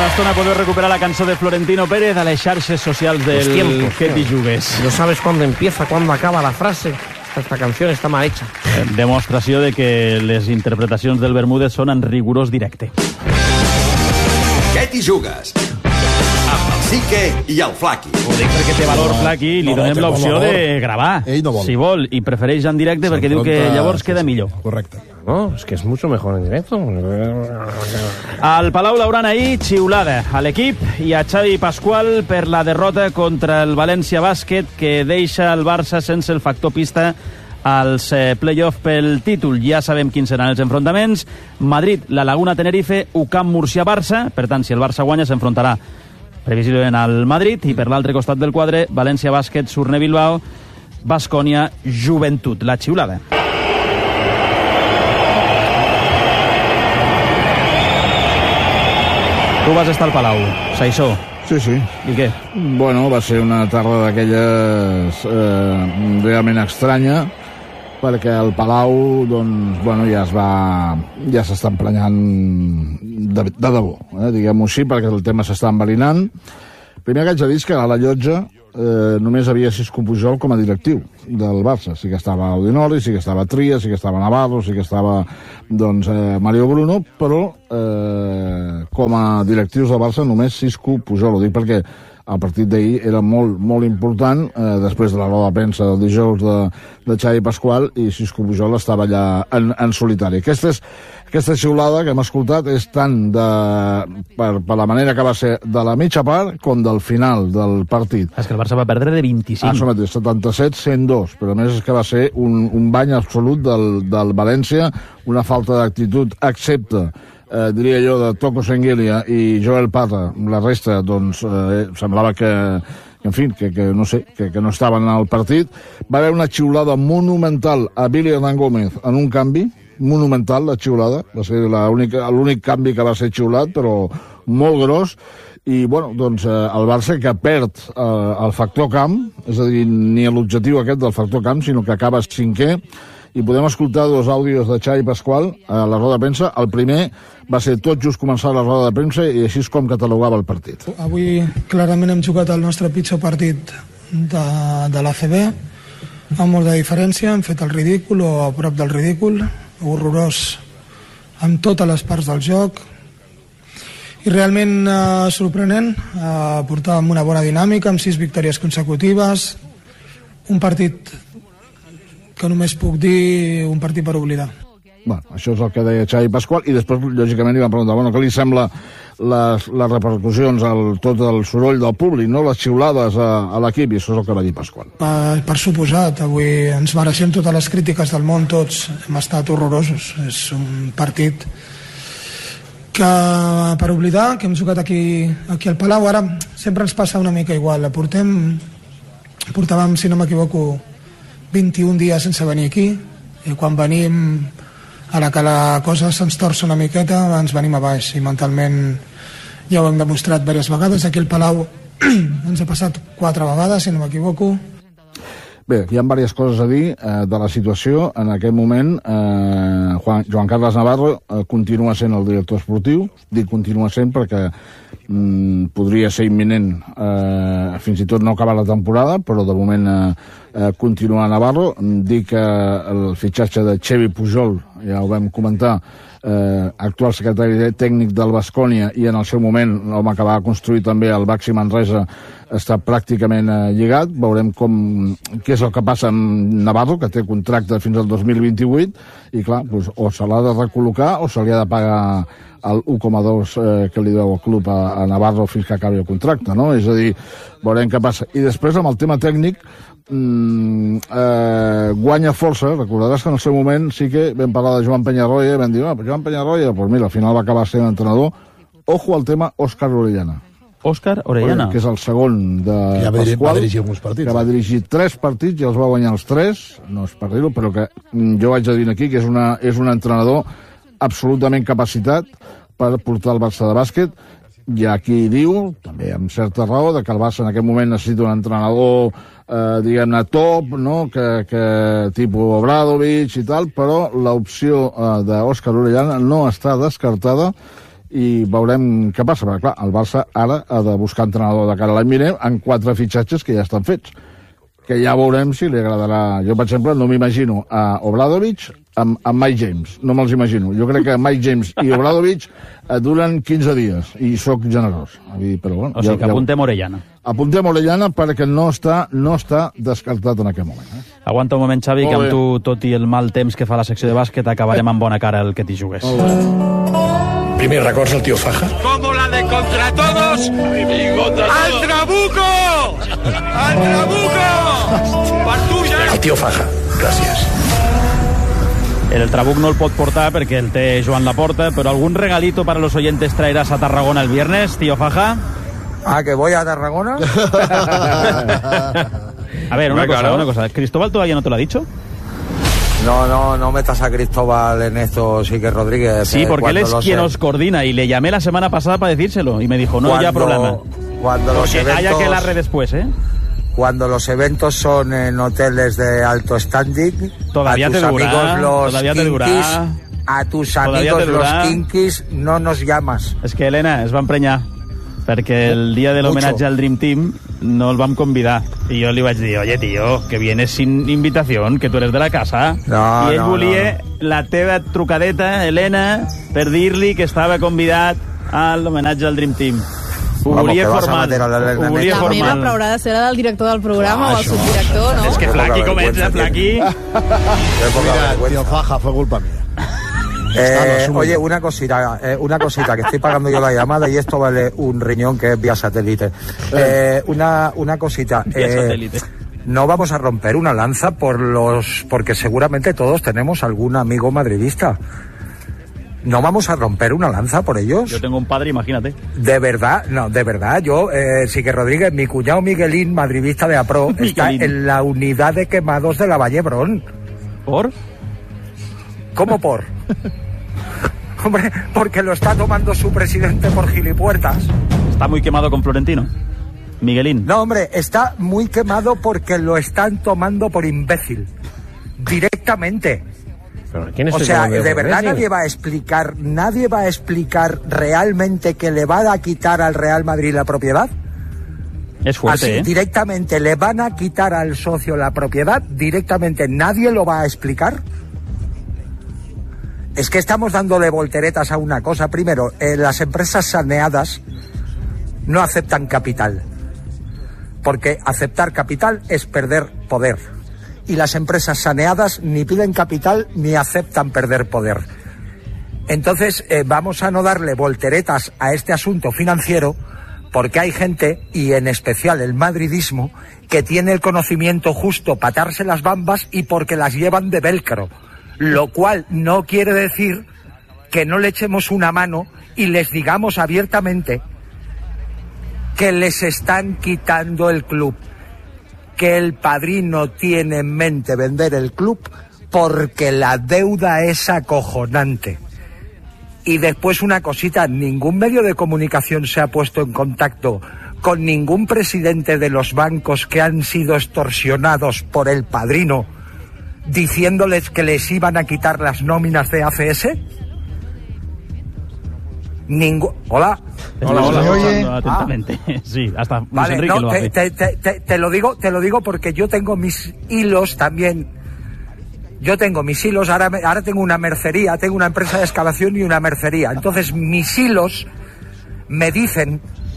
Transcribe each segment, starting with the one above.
una estona podeu recuperar la cançó de Florentino Pérez a les xarxes socials del Que t'hi jugues. No sabes cuándo empieza, cuándo acaba la frase. Esta canción está mal hecha. Demostració de que les interpretacions del Bermúdez són en rigorós directe. Què t'hi jugues? Amb el Sique i el Flaqui. Ho dic perquè té valor, Flaqui, i li donem l'opció de gravar, si vol, i prefereix en directe perquè diu que llavors queda millor. Correcte. No, es que es mucho mejor en directo. Al Palau l'hauran ahir xiulada a l'equip i a Xavi Pasqual per la derrota contra el València Bàsquet, que deixa el Barça sense el factor pista als play-off pel títol. Ja sabem quins seran els enfrontaments. Madrid, la Laguna, Tenerife, UCAM, Murcia, Barça. Per tant, si el Barça guanya, s'enfrontarà previsiblement al Madrid. I per l'altre costat del quadre, València Bàsquet, Surne Bilbao, Baskonia, Joventut. La xiulada. Tu vas estar al Palau, Saissó. Sí, sí. I què? Bueno, va ser una tarda d'aquelles realment estranya, perquè el Palau, doncs, bueno, ja s'està emprenyant de debò, diguem-ho així, perquè el tema s'està enverinant. Primer que haig de dir que a la llotja només havia Xisco Pujol com a directiu del Barça. Sí que estava Audinoli, sí que estava Tria, sí que estava Navarro, sí que estava doncs, Mario Bruno, però com a directius del Barça només Xisco Pujol. Ho dic perquè el partit d'ahir era molt, molt important, després de la roda de premsa del dijous de Xavi Pasqual, i Xisco Pujol estava allà en solitari. Aquesta xiulada que hem escoltat és tant per la manera que va ser de la mitja part com del final del partit. És que el Barça va perdre de 25. Això mateix, 77-102, però a més és que va ser un bany absolut del València, una falta d'actitud, excepte diria jo, de Toko Sengelia i Joel Parra. La resta, doncs, semblava que en fi, que no sé, que no estaven al partit. Va haver una xiulada monumental a Billy Hernán Gómez en un canvi, monumental la xiulada, va ser l'únic canvi que va ser xiulat, però molt gros. I, bueno, doncs, el Barça que perd el factor camp, és a dir, ni l'objectiu aquest del factor camp, sinó que acaba cinquè, i podem escoltar dos àudios de Xavi Pasqual a la roda de premsa. El primer va ser tot just començar la roda de premsa i així és com catalogava el partit. Avui clarament hem jugat el nostre pitjor partit de l'ACB, amb molta diferència, hem fet el ridícul o a prop del ridícul, horrorós amb totes les parts del joc, i realment sorprenent. Portàvem una bona dinàmica amb 6 victòries consecutives, un partit que només puc dir un partit per oblidar. Bueno, això és el que deia Xavi Pasqual, i després, lògicament, li van preguntar, bueno, què li sembla les repercussions, tot el soroll del públic, no? Les xiulades a l'equip, i això és el que va dir Pasqual. Per suposat, avui ens mereixem totes les crítiques del món, tots hem estat horrorosos. És un partit que per oblidar, que hem jugat aquí al Palau. Ara sempre ens passa una mica igual. Portàvem, si no m'equivoco, 21 dies sense venir aquí, i quan venim, a la que la cosa se'ns torça una miqueta, ens venim a baix, i mentalment ja ho hem demostrat diverses vegades. Aquí al Palau ens ha passat 4 vegades, si no m'equivoco. Bé, hi ha diverses coses a dir de la situació. En aquest moment, Joan Carles Navarro continua sent el director esportiu. Dic continua sent perquè podria ser imminent, fins i tot no acabar la temporada, però de moment continua Navarro. Dic que el fitxatge de Xevi Pujol, ja ho vam comentar, actual secretari tècnic del Baskonia, i en el seu moment l'home que va construir també el Baxi Manresa, està pràcticament lligat. Veurem què és el que passa amb Navarro, que té contracte fins al 2028, i clar, doncs, o se l'ha de recol·locar o se li ha de pagar el 1,2 que li deu el club a Navarro fins que acabi el contracte, no? És a dir, veurem què passa. I després, amb el tema tècnic, guanya força. Recordaràs que en el seu moment sí que vam parlar de Joan Peñarroya, i vam dir, Joan Peñarroya, doncs mira, al final va acabar sent entrenador. Ojo al tema Òscar Orellana. Òscar Orellana, que és el segon de Pasqual, va dirigir alguns partits, que va dirigir 3 partits i els va guanyar els 3, no és per dir-ho, però que jo vaig a dir aquí que és un entrenador absolutament capacitat per portar el Barça de bàsquet. Hi ha qui diu, també amb certa raó, que el Barça en aquest moment necessita un entrenador diguem-ne top, no? que tipus Obradovic i tal, però l'opció d'Òscar Orellana no està descartada, i veurem què passa, perquè clar, el Barça ara ha de buscar entrenador de cara a l'any vinent amb 4 fitxatges que ja estan fets, que ja veurem si li agradarà. Jo, per exemple, no m'imagino a Obradovic amb Mike James, no me'ls imagino. Jo crec que Mike James i Obradovic duren 15 dies, i sóc generós. Però, bueno, o sigui que apuntem Orellana. Apuntem Orellana perquè no està descartat en aquest moment. Aguanta un moment, Xavi, que amb tu, tot i el mal temps que fa la secció de bàsquet, acabarem amb bona cara el que t'hi jugues. Primer records al tío Faja. Como la de Contra Todos. ¡Al Trabuco! ¡Al Trabuco! ¡Partuya! El tío Faja. Gràcies. El Trabuc no el pot portar perquè el té Joan Laporta, però algun regalito para los oyentes traerás a Tarragona el viernes, tío Faja? Ah, ¿que voy a Tarragona? A ver, una cosa. ¿Cristóbal todavía no te lo ha dicho? No metas a Cristóbal en esto, Sique Rodríguez. Sí, porque él es quien os coordina y le llamé la semana pasada para decírselo y me dijo, no haya problema. Cuando los eventos, haya que larre después, ¿eh? Cuando los eventos son en hoteles de alto standing, todavía a tus te durará, amigos los todavía te kinkis, a tus amigos los kinkis no nos llamas. És que Helena es va emprenyar perquè el dia de l'homenatge al Dream Team no el vam convidar i jo li vaig dir, oye tío, que vienes sin invitación, que tú eres de la casa. I ell volia la teva trucadeta, Helena, per dir-li que estava convidat a l'homenatge al Dream Team. Ho volia formal. La meva praurada serà del director del programa o el subdirector, ¿no? És que Flaqui comença, Flaqui. Mira, tío Faja, fue culpa mía. Oye, una cosita, que estoy pagando yo la llamada y esto vale un riñón que es vía satélite. Una cosita. No vamos a romper una lanza porque seguramente todos tenemos algún amigo madridista. ¿No vamos a romper una lanza por ellos? Yo tengo un padre, imagínate. De verdad, yo, Sique Rodríguez, mi cuñado Miguelín, madridista de APRO, está en la unidad de quemados de la Vallebrón. ¿Por? ¿Cómo por? Hombre, porque lo está tomando su presidente por gilipuertas. Está muy quemado con Florentino. Miguelín. No, hombre, está muy quemado porque lo están tomando por imbécil. Directamente. O sea, de verdad nadie va a explicar realmente que le van a quitar al Real Madrid la propiedad. Es fuerte, así, directamente le van a quitar al socio la propiedad, directamente nadie lo va a explicar. Es que estamos dándole volteretas a una cosa. Primero, las empresas saneadas no aceptan capital, porque aceptar capital es perder poder. Y las empresas saneadas ni piden capital ni aceptan perder poder. Entonces vamos a no darle volteretas a este asunto financiero, porque hay gente, y en especial el madridismo, que tiene el conocimiento justo para atarse las bambas y porque las llevan de velcro, lo cual no quiere decir que no le echemos una mano y les digamos abiertamente que les están quitando el club, que el padrino tiene en mente vender el club porque la deuda es acojonante. Y después una cosita, ningún medio de comunicación se ha puesto en contacto con ningún presidente de los bancos que han sido extorsionados por el padrino diciéndoles que les iban a quitar las nóminas de ACS. Hola. Hola. ¿Me oye? Atentamente. Sí, hasta Luis vale, Enrique lo hace. Te lo digo porque yo tengo mis hilos también. Yo tengo mis hilos, ahora tengo una mercería, tengo una empresa de excavación y una mercería. Entonces mis hilos me dicen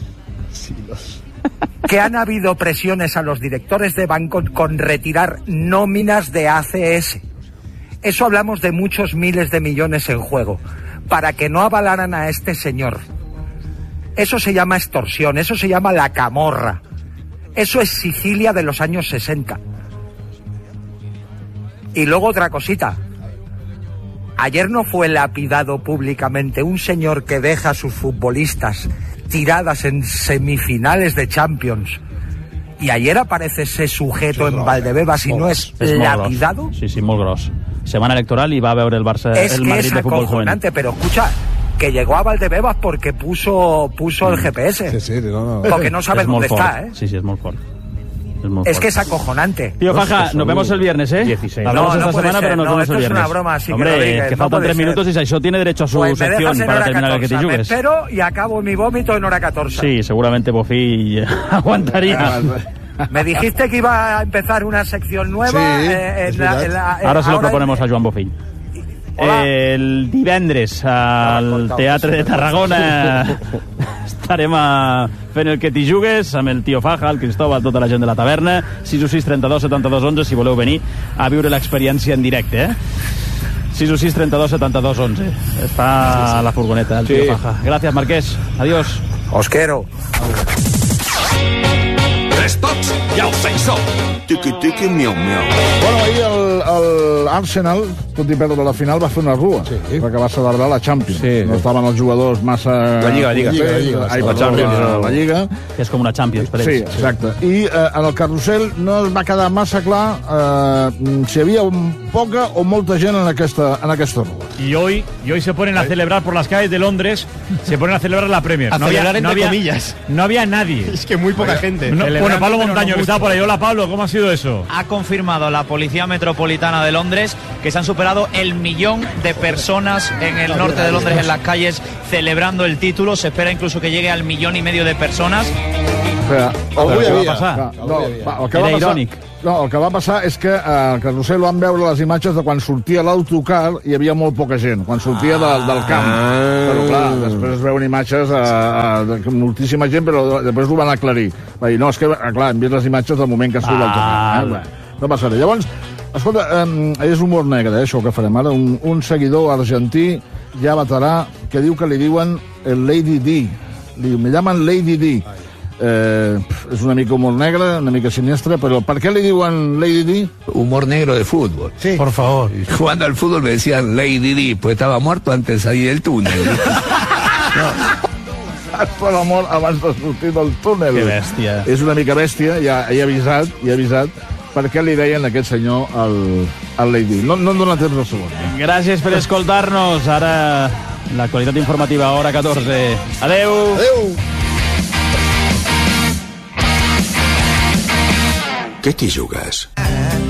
que han habido presiones a los directores de banco con retirar nóminas de ACS. Eso hablamos de muchos miles de millones en juego, para que no avalaran a este señor. Eso se llama extorsión, eso se llama la camorra. Eso es Sicilia de los años 60. Y luego otra cosita. Ayer no fue lapidado públicamente un señor que deja a sus futbolistas tiradas en semifinales de Champions. Y ayer aparece ese sujeto en Valdebebas y no es lapidado. Sí, sí, molt gros. Semana electoral y va a ver el Barça, el Madrid de fútbol juvenil. Pero escucha, que llegó a Valdebebas porque puso el GPS. Sí, porque no sabe dónde está, ¿eh? Sí, és molt fort. Es que es acojonante. Tío Faja, nos vemos el viernes, ¿eh? 16. Hablamos esta puede semana, ser. pero nos vemos esto el es viernes. una broma, así Hombre, que lo digas, que no faltan puede 3 minutos ser. y Saixó tiene derecho a su Pues me sección dejas en para hora terminar el que 14. te Me jugues. espero y acabo mi vómito en hora 14. Sí, seguramente Bofi aguantaría. Me dijiste que iba a empezar una sección nueva. Ahora se lo proponemos a Joan Bofill. El divendres al Teatre de Tarragona estarem fent el que t'hi jugues amb el tio Faja, el Cristóbal, tota la gent de la taverna. 616 32 72 11 si voleu venir a viure l'experiència en directe, 616 32 72 11. Està a la furgoneta el tio Faja. Gràcies, Marquès. Adiós. Os quiero. Tres tots i el Saixó. Tiqui-tiqui, miau-miau. Bueno, ahir l'Arsenal, tot i perdre la final, va fer una rua, perquè va celebrar la Champions. No estaven els jugadors massa... La Lliga. La Lliga. Que és com una Champions per ells. Sí, exacte. I en el carrusel no es va quedar massa clar si hi havia poca o molta gent en aquesta rua. Y hoy se ponen a celebrar por las calles de Londres, se ponen a celebrar la Premier. A celebrar entre comillas. No había nadie. Es que muy poca gente. Bueno, Pablo Montaño, que está por ahí. Hola, Pablo, ¿cómo ha sido eso? Ha confirmado la Policía Metropolitana de Londres que se han superado 1 millón de personas en el norte de Londres en las calles celebrando el título. Se espera incluso que llegue al 1,5 millones de persones. Algú hi havia. Era irònic. No, el que va passar és que al carrusel van veure les imatges de quan sortia l'autocar i hi havia molt poca gent, quan sortia del camp. Però clar, després es veuen imatges de moltíssima gent, però després ho van aclarir. Va dir, no, és que, clar, hem vist les imatges del moment que surt l'autocar. No passa res. Llavors, escolta, és humor negre, això que farem ara. Un seguidor argentí, ja veterà, que diu que li diuen el Lady D. Me llaman Lady D. Es una mica humor negre, una mica siniestra, pero ¿por qué le digan Lady D? Humor negro de fútbol. Sí. Por favor. Jugando al fútbol me decían Lady D, pues estaba muerto antes de salir del túnel. Per l'amor abans de sortir del túnel. Que bèstia. És una mica bèstia, ja he avisat per què li deien a aquest senyor al Lady D. No em dóna temps al segon. Gràcies per escoltar-nos. Ara l'actualitat informativa, hora 14. Adeu. Què t'hi jugues?